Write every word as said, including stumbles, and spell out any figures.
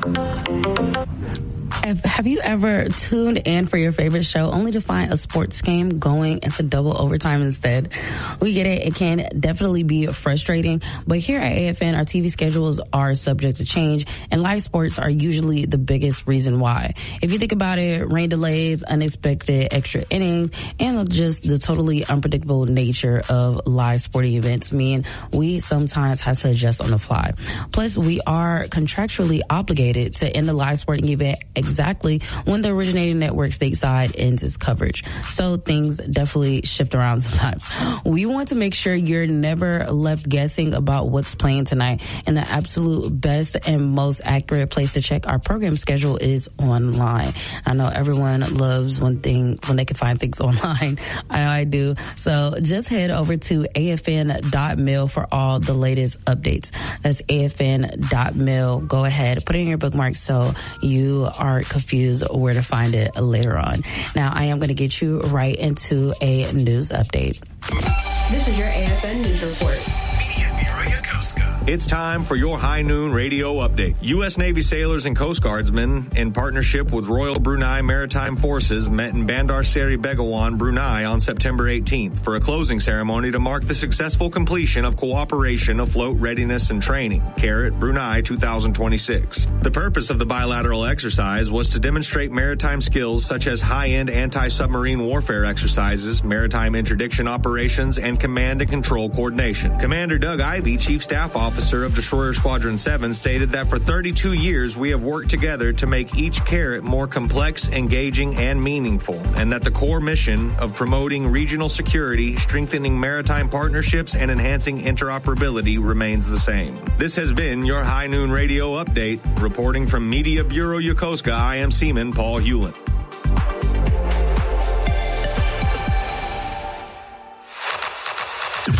Have, have you ever tuned in for your favorite show only to find a sports game going into double overtime instead? We get it. It can definitely be frustrating, but here at A F N, our T V schedules are subject to change, and live sports are usually the biggest reason why. If you think about it, rain delays, unexpected extra innings, and just the totally unpredictable nature of live sporting events mean we sometimes have to adjust on the fly. Plus, we are contractually obligated to end the live sporting event exactly when the originating network stateside ends its coverage. So things definitely shift around sometimes. We want to make sure you're never left guessing about what's playing tonight, and the absolute best and most accurate place to check our program schedule is online. I know everyone loves when thing when they can find things online. I know I do. So just head over to A F N dot mil for all the latest updates. That's A F N dot mil. Go ahead, put it in your bookmarks so you are confused where to find it later on. Now, I am going to get you right into a news update. This is your A F N News Report. It's time for your High Noon Radio Update. U S. Navy sailors and Coast Guardsmen, in partnership with Royal Brunei Maritime Forces, met in Bandar Seri Begawan, Brunei on September eighteenth for a closing ceremony to mark the successful completion of Cooperation Afloat Readiness and Training, CARAT Brunei twenty twenty-six. The purpose of the bilateral exercise was to demonstrate maritime skills such as high-end anti-submarine warfare exercises, maritime interdiction operations, and command and control coordination. Commander Doug Ivey, Chief Staff Officer Officer of Destroyer Squadron seven, stated that for thirty-two years we have worked together to make each CARAT more complex, engaging, and meaningful, and that the core mission of promoting regional security, strengthening maritime partnerships, and enhancing interoperability remains the same. This has been your High Noon Radio Update. Reporting from Media Bureau Yokosuka, I am Seaman Paul Hewlett.